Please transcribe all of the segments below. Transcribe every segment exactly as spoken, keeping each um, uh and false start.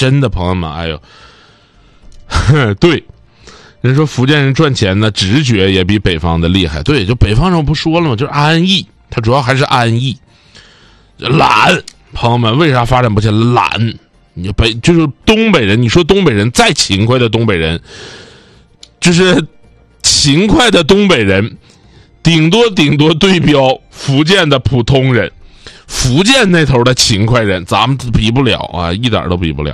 真的朋友们，哎呦，对，人说福建人赚钱呢，直觉也比北方的厉害。对，就北方人我不说了吗？就是安逸，他主要还是安逸，懒。朋友们，为啥发展不起来？懒。你北就是东北人，你说东北人再勤快的东北人，就是勤快的东北人，顶多顶多对标福建的普通人。福建那头的勤快人，咱们比不了啊，一点都比不了。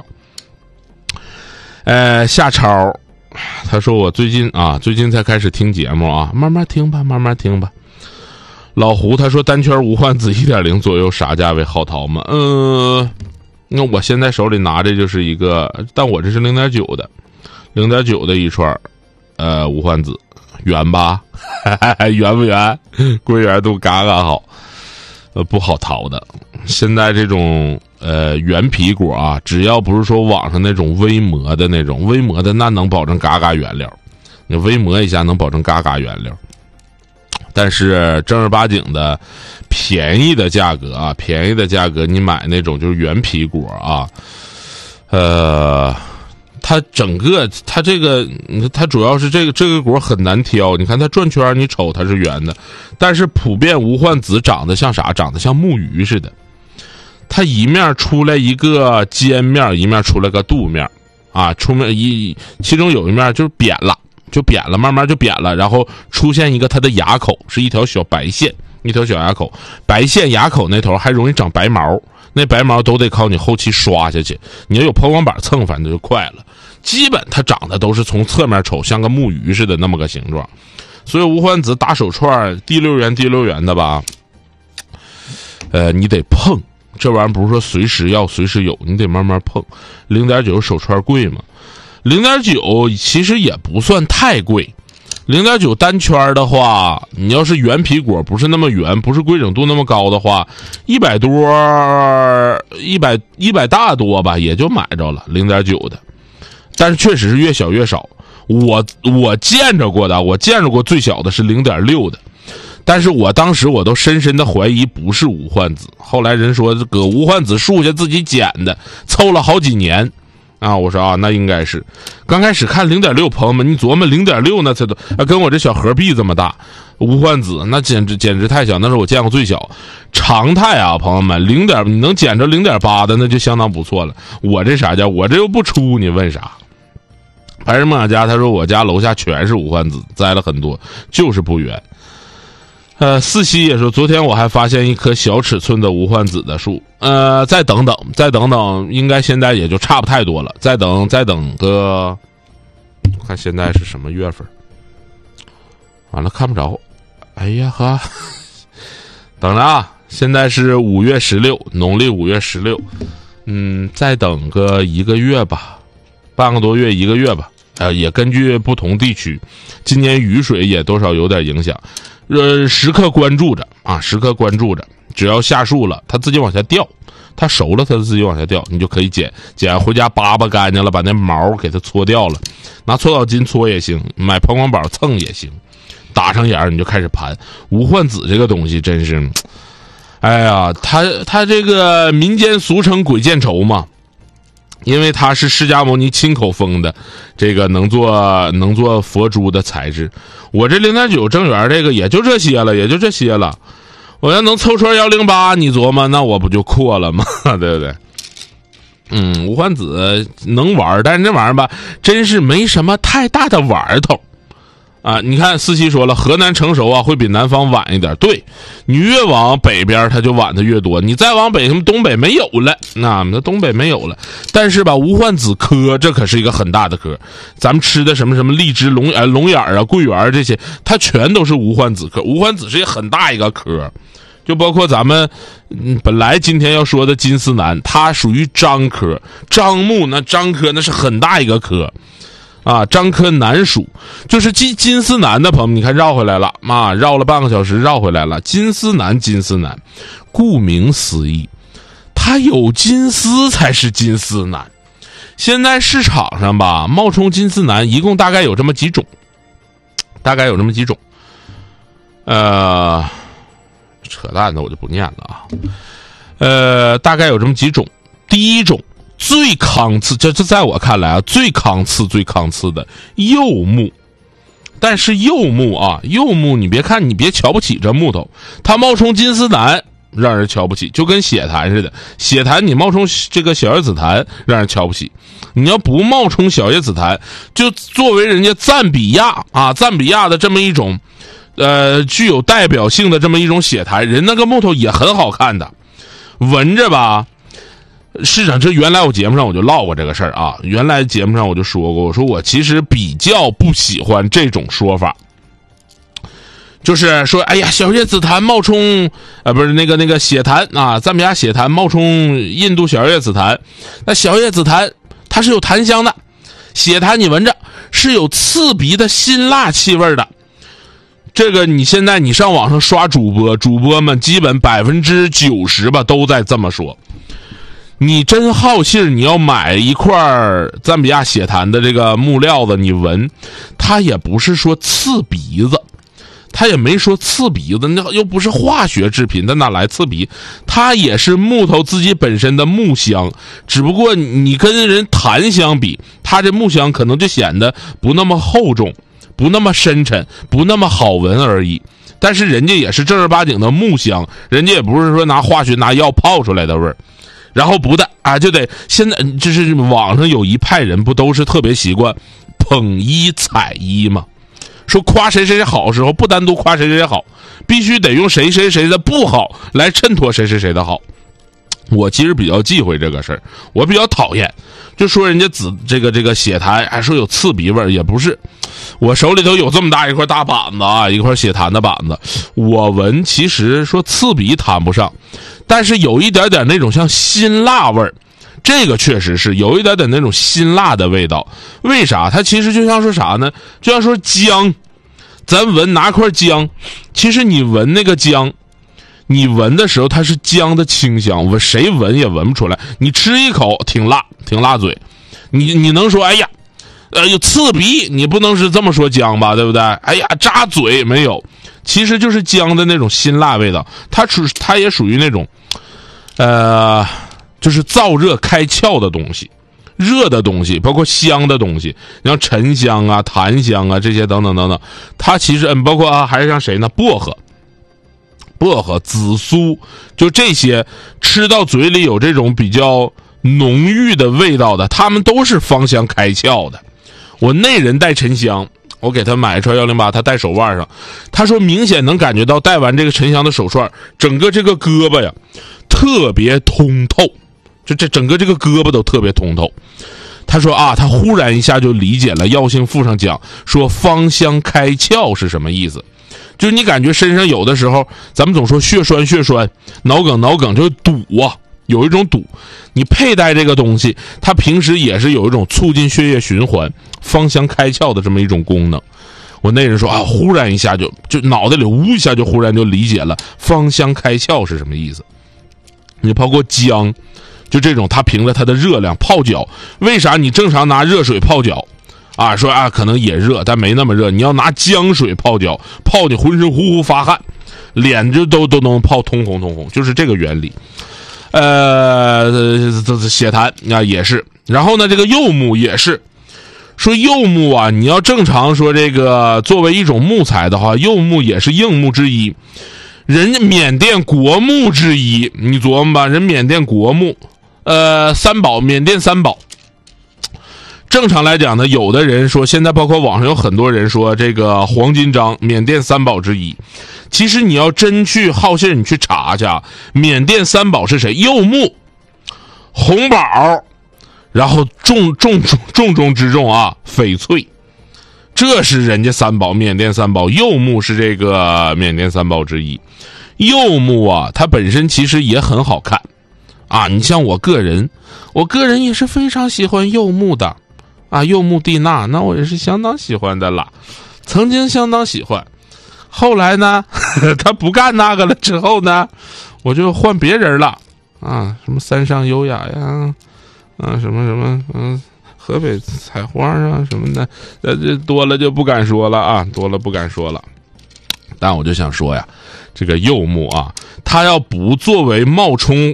呃，夏超，他说我最近啊，最近才开始听节目啊，慢慢听吧，慢慢听吧。老胡他说单圈无患子 一点零 左右啥价位好淘吗？嗯、呃，那我现在手里拿着就是一个，但我这是 零点九 的 零点九 的一串，呃，无患子圆吧圆不圆？归圆度嘎嘎好。呃，不好淘的。现在这种呃原皮果啊，只要不是说网上那种微磨的那种，微磨的那能保证嘎嘎原料，你微磨一下能保证嘎嘎原料。但是正儿八经的便宜的价格啊，便宜的价格，你买那种就是原皮果啊，呃。它整个它这个它主要是这个这个果很难挑，你看它转圈你瞅它是圆的，但是普遍无患子长得像啥？长得像木鱼似的，它一面出来一个尖面，一面出来个肚面啊，出面一其中有一面就是扁了，就扁了，慢慢就扁了，然后出现一个它的牙口是一条小白线，一条小牙口，白线牙口那头还容易长白毛，那白毛都得靠你后期刷下去，你要有抛光板蹭，反正就快了。基本它长得都是从侧面瞅像个木鱼似的那么个形状，所以无患子打手串第六元第六元的吧，呃，你得碰这玩意儿，不是说随时要随时有，你得慢慢碰。零点九手串贵吗？零点九其实也不算太贵。零点九单圈的话，你要是原皮果不是那么圆，不是规整度那么高的话，一百多一百一百大多吧，也就买着了零点九的。但是确实是越小越少，我我见着过的，我见着过最小的是 零点六 的，但是我当时我都深深的怀疑不是无患子，后来人说搁无患子树下自己捡的，凑了好几年啊，我说啊那应该是。刚开始看 零点六， 朋友们你琢磨 零点六 那才都、啊、跟我这小盒币这么大，无患子那简直简直太小，那是我见过最小。常态啊朋友们，零点你能捡着 零点八 的那就相当不错了，我这啥叫我这又不出，你问啥？白日梦想家他说我家楼下全是无患子，栽了很多，就是不圆。呃，四喜也说昨天我还发现一棵小尺寸的无患子的树，呃，再等等，再等等，应该现在也就差不太多了，再等再等个，看现在是什么月份？完了看不着，哎呀呵，等着啊，现在是五月十六，农历五月十六，嗯，再等个一个月吧，半个多月一个月吧。呃，也根据不同地区，今年雨水也多少有点影响，呃，时刻关注着啊，时刻关注着，只要下树了，它自己往下掉，它熟了，它自己往下掉，你就可以捡，捡回家扒扒干净了，把那毛给它搓掉了，拿搓澡巾搓也行，买抛光板蹭也行，打上眼儿你就开始盘。无患子这个东西真是，哎呀，它它这个民间俗称鬼见愁嘛。因为它是释迦牟尼亲口封的，这个能做能做佛珠的材质。我这 零点九 正圆这个也就这些了，也就这些了。我要能凑出一零八，你琢磨那我不就阔了吗？对不对？嗯，无患子能玩，但是这玩意儿吧，真是没什么太大的玩头。啊，你看思琪说了，河南成熟啊会比南方晚一点，对，你越往北边它就晚的越多，你再往北什么东北没有了，那那东北没有了，但是吧无患子科这可是一个很大的科，咱们吃的什么什么荔枝龙呃龙眼啊桂圆这些，它全都是无患子科，无患子是一个很大一个科，就包括咱们嗯本来今天要说的金丝楠，它属于樟科，樟木那樟科那是很大一个科。啊，樟科楠属就是金金丝楠的朋友们，你看绕回来了，妈绕了半个小时绕回来了。金丝楠，金丝楠，顾名思义，它有金丝才是金丝楠。现在市场上吧，冒充金丝楠一共大概有这么几种，大概有这么几种。呃，扯淡的我就不念了啊。呃，大概有这么几种。第一种最抗刺，这这在我看来啊，最抗刺、最抗刺的柚木。但是柚木啊，柚木，你别看，你别瞧不起这木头，它冒充金丝楠让人瞧不起，就跟血檀似的。血檀你冒充这个小叶紫檀让人瞧不起，你要不冒充小叶紫檀，就作为人家赞比亚啊，赞比亚的这么一种，呃，具有代表性的这么一种血檀，人那个木头也很好看的，闻着吧。市场，这原来我节目上我就唠过这个事儿啊，原来节目上我就说过，我说我其实比较不喜欢这种说法，就是说，哎呀，小叶紫檀冒充，呃，不是那个那个血檀啊，赞比亚血檀冒充印度小叶紫檀，那小叶紫檀它是有檀香的，血檀你闻着是有刺鼻的辛辣气味的。这个你现在你上网上刷主播，主播们基本百分之九十吧都在这么说。你真好信，你要买一块赞比亚血檀的这个木料子，你闻，它也不是说刺鼻子，它也没说刺鼻子，那又不是化学制品，它哪来刺鼻？它也是木头自己本身的木香，只不过你跟人檀香比，它这木香可能就显得不那么厚重，不那么深沉，不那么好闻而已。但是人家也是正儿八经的木香，人家也不是说拿化学拿药泡出来的味儿。然后不的啊，就得现在就是网上有一派人不都是特别习惯捧一踩一吗？说夸谁谁谁好的时候，不单独夸谁谁谁好，必须得用谁谁谁的不好来衬托谁谁谁的好。我其实比较忌讳这个事儿，我比较讨厌，就说人家紫这个这个血檀还说有刺鼻味儿，也不是。我手里头有这么大一块大板子啊，一块血檀的板子，我闻其实说刺鼻谈不上，但是有一点点那种像辛辣味儿，这个确实是有一点点那种辛辣的味道。为啥？它其实就像说啥呢？就像说姜，咱闻拿块姜，其实你闻那个姜，你闻的时候它是姜的清香，闻谁闻也闻不出来。你吃一口挺辣，挺辣嘴，你你能说哎呀，呃有刺鼻？你不能是这么说姜吧，对不对？哎呀扎嘴没有，其实就是姜的那种辛辣味道，它属它也属于那种，呃，就是燥热开窍的东西。热的东西，包括香的东西，像沉香啊、檀香啊这些等等等等，它其实嗯，包括啊，还是像谁呢？薄荷、薄荷、紫苏，就这些吃到嘴里有这种比较浓郁的味道的，它们都是芳香开窍的。我那人带沉香，我给他买一串幺零八，他戴手腕上，他说明显能感觉到戴完这个沉香的手串，整个这个胳膊呀特别通透。就这整个这个胳膊都特别通透。他说啊，他忽然一下就理解了药性赋上讲说芳香开窍是什么意思。就是你感觉身上有的时候，咱们总说血栓血栓，脑梗脑梗，就堵啊，有一种堵。你佩戴这个东西，它平时也是有一种促进血液循环、芳香开窍的这么一种功能。我那人说啊，忽然一下就就脑袋里呜一下就忽然就理解了芳香开窍是什么意思。你包括姜。就这种，它凭着它的热量泡脚，为啥你正常拿热水泡脚，啊，说啊可能也热，但没那么热。你要拿姜水泡脚，泡你浑身呼呼发汗，脸就都都能泡通红通红，就是这个原理。呃，血檀啊也是，然后呢，这个柚木也是，说柚木啊，你要正常说这个作为一种木材的话，柚木也是硬木之一，人家缅甸国木之一，你琢磨吧，人缅甸国木。呃，三宝，缅甸三宝。正常来讲呢，有的人说，现在包括网上有很多人说，这个黄金樟，缅甸三宝之一。其实你要真去好信，你去查去啊，缅甸三宝是谁？柚木、红宝，然后重重重重中之重啊，翡翠，这是人家三宝，缅甸三宝。柚木是这个缅甸三宝之一。柚木啊，它本身其实也很好看。啊，你像我个人，我个人也是非常喜欢柚木的，啊，柚木蒂娜，那我也是相当喜欢的啦，曾经相当喜欢，后来呢，呵呵他不干那个了之后呢，我就换别人了，啊，什么山上优雅呀，啊，什么什么，嗯，河北采花啊什么的，呃，这多了就不敢说了啊，多了不敢说了。但我就想说呀，这个柚木啊，它要不作为冒充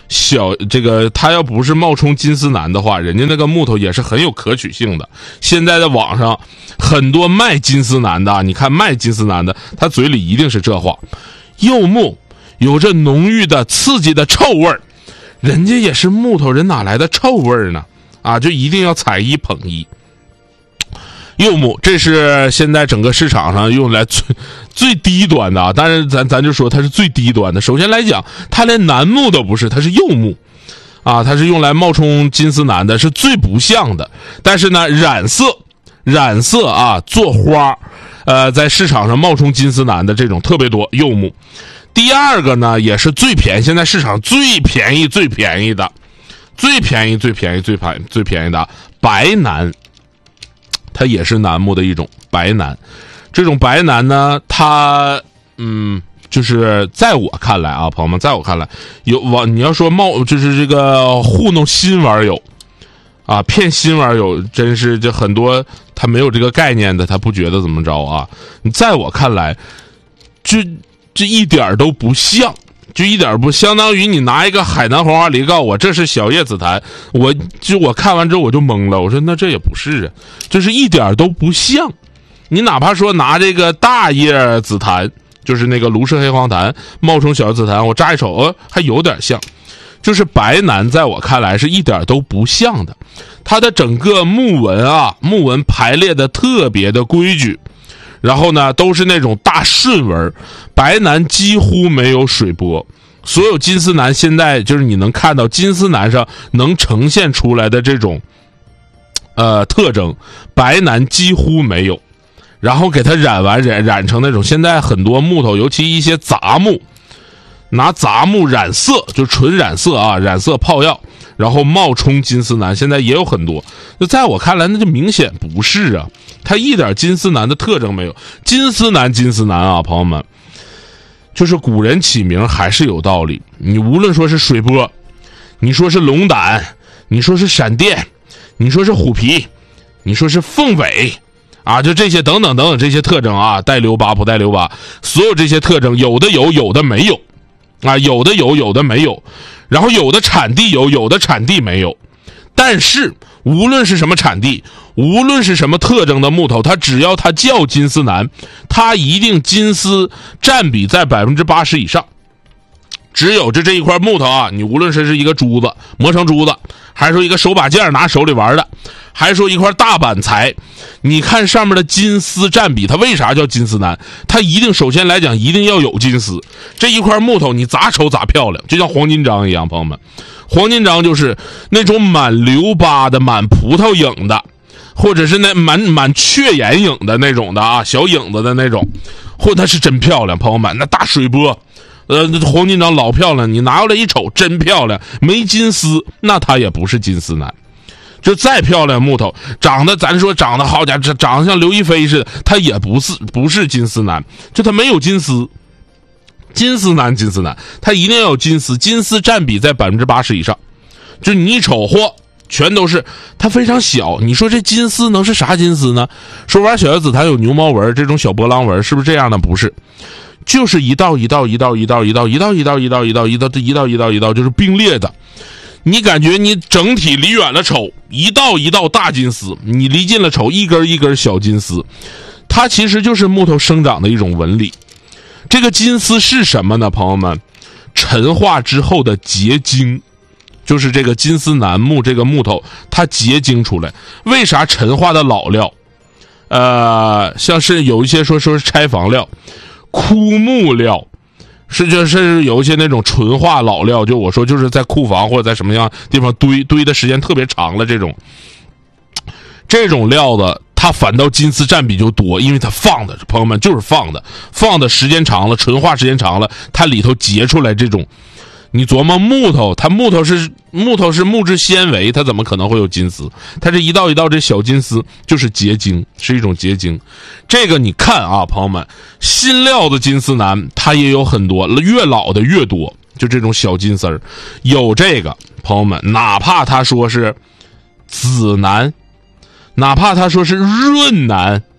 小这个他要不是冒充金丝楠的话，人家那个木头也是很有可取性的。现在的网上很多卖金丝楠的，你看卖金丝楠的，他嘴里一定是这话：柚木有着浓郁的刺激的臭味儿，人家也是木头人，哪来的臭味儿呢？啊，就一定要踩一捧一。柚木，这是现在整个市场上用来最最低端的啊，当然咱咱就说它是最低端的。首先来讲，它连楠木都不是，它是柚木，啊，它是用来冒充金丝楠的，是最不像的。但是呢，染色，染色啊，做花，呃，在市场上冒充金丝楠的这种特别多，柚木。第二个呢，也是最便宜，现在市场最便宜、最便宜的，最便宜、最便宜、最便最便宜的白楠。它也是楠木的一种白楠，这种白楠呢，它嗯，就是在我看来啊，朋友们，在我看来，有往你要说冒，就是这个糊弄新网友啊，骗新网友，真是这很多他没有这个概念的，他不觉得怎么着啊？你在我看来，就这一点都不像。就一点不相当于你拿一个海南黄花梨告我这是小叶紫檀，我就我看完之后我就懵了，我说那这也不是啊，就是一点都不像。你哪怕说拿这个大叶紫檀，就是那个卢氏黑黄檀冒充小紫檀，我乍一瞅哦还有点像，就是白楠在我看来是一点都不像的。它的整个木纹啊，木纹排列的特别的规矩。然后呢，都是那种大顺纹，白楠几乎没有水波。所有金丝楠现在就是你能看到金丝楠上能呈现出来的这种呃特征，白楠几乎没有。然后给它染完染染成那种，现在很多木头，尤其一些杂木，拿杂木染色，就纯染色啊，染色泡药，然后冒充金丝楠，现在也有很多。就在我看来，那就明显不是啊。它一点金丝楠的特征没有，金丝楠金丝楠啊，朋友们，就是古人起名还是有道理。你无论说是水波，你说是龙胆，你说是闪电，你说是虎皮，你说是凤尾啊，就这些等等等等这些特征啊，带留疤不带留疤，所有这些特征有的有，有的没有啊，有的有，有的没有，然后有的产地有，有的产地没有。但是无论是什么产地，无论是什么特征的木头，它只要它叫金丝楠，它一定金丝占比在百分之八十以上。只有这这一块木头啊，你无论是是一个珠子磨成珠子，还是说一个手把件拿手里玩的，还是说一块大板材，你看上面的金丝占比，它为啥叫金丝楠？它一定首先来讲一定要有金丝。这一块木头你咋瞅咋漂亮，就像黄金章一样，朋友们。黄金章就是那种满留疤的、满葡萄影的，或者是那满满雀眼影的那种的啊，小影子的那种，或它是真漂亮，朋友们，那大水波，呃，黄金章老漂亮，你拿过来一瞅，真漂亮，没金丝，那它也不是金丝楠。就再漂亮木头，长得咱说长得好家伙，长得像刘亦菲似的，它也不是不是金丝楠，就它没有金丝。金丝楠，金丝楠，它一定要有金丝，金丝占比在百分之八十以上。就你一瞅，嚯，全都是它非常小。你说这金丝能是啥金丝呢？说玩小叶紫檀有牛毛纹，这种小波浪纹，是不是这样的？不是，就是一道一道一道一道一道一道一道一道一道一道一道一道一道，就是并列的。你感觉你整体离远了瞅，一道一道大金丝；你离近了瞅，一根一根小金丝。它其实就是木头生长的一种纹理。这个金丝是什么呢，朋友们？陈化之后的结晶，就是这个金丝楠木这个木头它结晶出来。为啥陈化的老料，呃，像是有一些说说是拆房料、枯木料，是就是有一些那种纯化老料，就我说就是在库房或者在什么样地方堆堆的时间特别长了，这种这种料子。它反倒金丝占比就多，因为它放的，朋友们就是放的，放的时间长了，纯化时间长了，它里头结出来这种，你琢磨木头，它木头是木头是木质纤维，它怎么可能会有金丝？它这一道一道这小金丝就是结晶，是一种结晶。这个你看啊，朋友们，新料的金丝楠它也有很多，越老的越多，就这种小金丝儿，有这个朋友们，哪怕他说是紫楠。哪怕他说是润楠，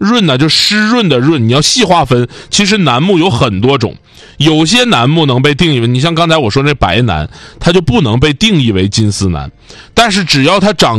润呢就湿润的润，你要细划分，其实楠木有很多种，有些楠木能被定义为，你像刚才我说那白楠，它就不能被定义为金丝楠，但是只要它长